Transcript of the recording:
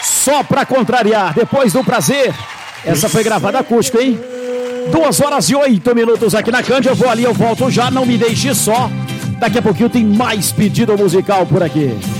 Só pra contrariar, depois do prazer. Essa foi gravada acústica, hein? 2h08 aqui na Cândia. Eu vou ali, eu volto já, não me deixe só. Daqui a pouquinho tem mais pedido musical por aqui.